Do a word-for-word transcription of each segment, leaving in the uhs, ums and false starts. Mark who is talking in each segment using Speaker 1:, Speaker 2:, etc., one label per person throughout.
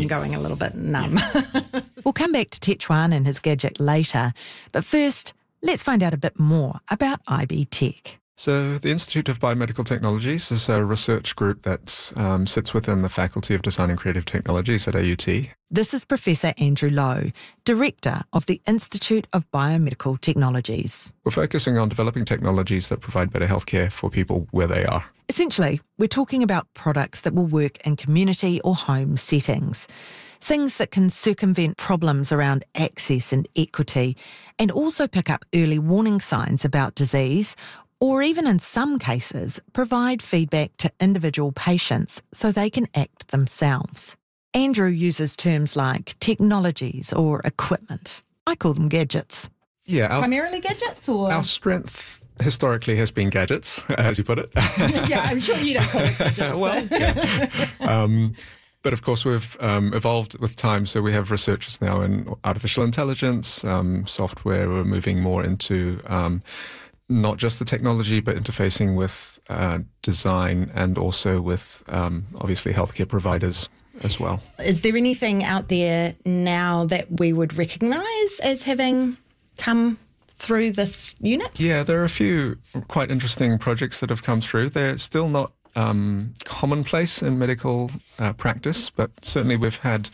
Speaker 1: yes. going a little bit numb. Yeah. We'll come back to Techuan and his gadget later, but first, let's find out a bit more about I B Tech.
Speaker 2: So the Institute of Biomedical Technologies is a research group that um, sits within the Faculty of Design and Creative Technologies at A U T.
Speaker 1: This is Professor Andrew Lowe, Director of the Institute of Biomedical Technologies.
Speaker 2: We're focusing on developing technologies that provide better healthcare for people where they are.
Speaker 1: Essentially, we're talking about products that will work in community or home settings. Things that can circumvent problems around access and equity, and also pick up early warning signs about disease, or even in some cases, provide feedback to individual patients so they can act themselves. Andrew uses terms like technologies or equipment. I call them gadgets.
Speaker 2: Yeah, our,
Speaker 1: primarily gadgets, or
Speaker 2: our strength historically has been gadgets, as you put it.
Speaker 1: Yeah, I'm sure you don't call it gadgets.
Speaker 2: Well, yeah. um, But of course, we've um, evolved with time. So we have researchers now in artificial intelligence, um, software. We're moving more into um, not just the technology, but interfacing with uh, design and also with um, obviously healthcare providers as well.
Speaker 1: Is there anything out there now that we would recognise as having come through this unit?
Speaker 2: Yeah, there are a few quite interesting projects that have come through. They're still not Um, commonplace in medical uh, practice, but certainly we've had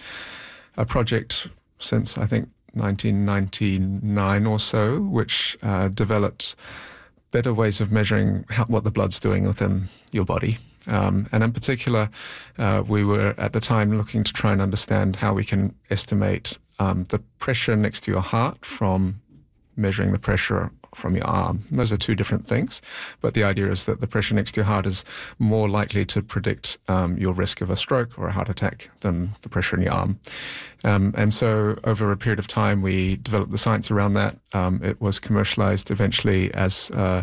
Speaker 2: a project since I think nineteen ninety-nine or so, which uh, developed better ways of measuring how, what the blood's doing within your body. Um, and in particular, uh, we were at the time looking to try and understand how we can estimate um, the pressure next to your heart from measuring the pressure from your arm. Those are two different things, but the idea is that the pressure next to your heart is more likely to predict um, your risk of a stroke or a heart attack than the pressure in your arm. Um, and so over a period of time, we developed the science around that. Um, it was commercialized eventually as uh,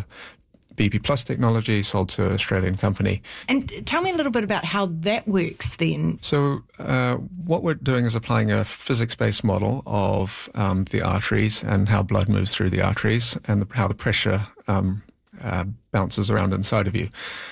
Speaker 2: B P Plus technology, sold to an Australian company.
Speaker 1: And tell me a little bit about how that works then.
Speaker 2: So uh, what we're doing is applying a physics-based model of um, the arteries and how blood moves through the arteries and the, how the pressure um, uh, bounces around inside of you.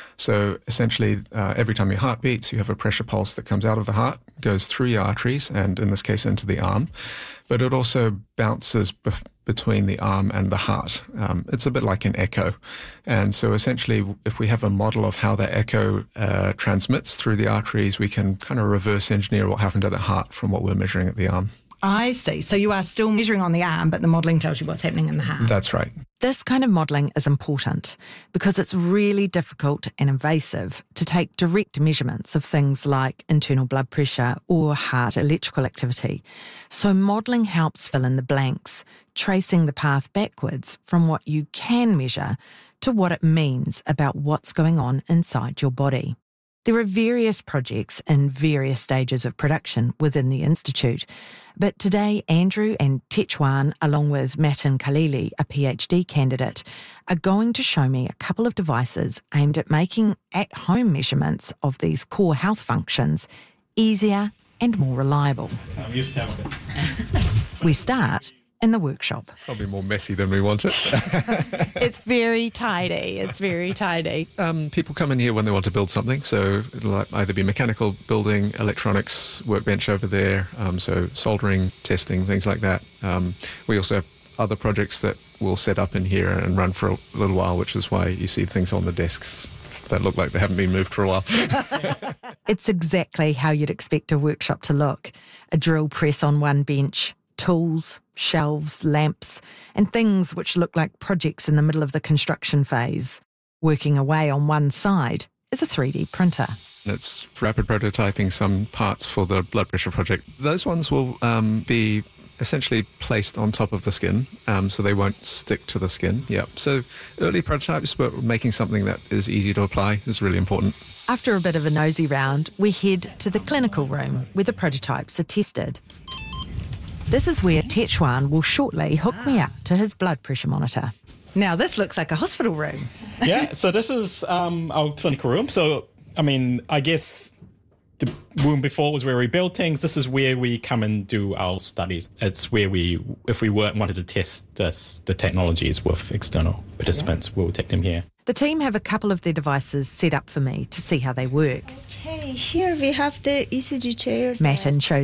Speaker 2: So essentially, uh, every time your heart beats, you have a pressure pulse that comes out of the heart, goes through your arteries, and in this case, into the arm. But it also bounces bef- between the arm and the heart. Um, it's a bit like an echo. And so essentially, if we have a model of how that echo uh, transmits through the arteries, we can kind of reverse engineer what happened at the heart from what we're measuring at the arm.
Speaker 1: I see. So you are still measuring on the arm, but the modelling tells you what's happening in the heart.
Speaker 2: That's right.
Speaker 1: This kind of modelling is important because it's really difficult and invasive to take direct measurements of things like internal blood pressure or heart electrical activity. So modelling helps fill in the blanks, tracing the path backwards from what you can measure to what it means about what's going on inside your body. There are various projects in various stages of production within the Institute, but today Andrew and Techuan, along with Matin Khalili, a PhD candidate, are going to show me a couple of devices aimed at making at-home measurements of these core health functions easier and more reliable.
Speaker 3: I'm used to having it.
Speaker 1: We start in the workshop.
Speaker 2: Probably more messy than we want it.
Speaker 1: It's very tidy. It's very tidy.
Speaker 2: Um, people come in here when they want to build something. So it'll either be mechanical building, electronics, workbench over there. Um, so soldering, testing, things like that. Um, we also have other projects that we'll set up in here and run for a little while, which is why you see things on the desks that look like they haven't been moved for a while.
Speaker 1: It's exactly how you'd expect a workshop to look. A drill press on one bench, tools, shelves, lamps, and things which look like projects in the middle of the construction phase. Working away on one side is a three D printer.
Speaker 2: It's rapid prototyping some parts for the blood pressure project. Those ones will um, be essentially placed on top of the skin, um, so they won't stick to the skin. Yeah. So early prototypes, but making something that is easy to apply is really important.
Speaker 1: After a bit of a nosy round, we head to the clinical room where the prototypes are tested. This is where Techuan will shortly hook me up to his blood pressure monitor. Now, this looks like a hospital room.
Speaker 3: Yeah, so this is um, our clinical room. So, I mean, I guess the room before was where we build things. This is where we come and do our studies. It's where we, if we were, wanted to test this, the technologies with external participants, we'll take them here.
Speaker 1: The team have a couple of their devices set up for me to see how they work.
Speaker 4: Okay, here we have the E C G chair.
Speaker 1: Matin shows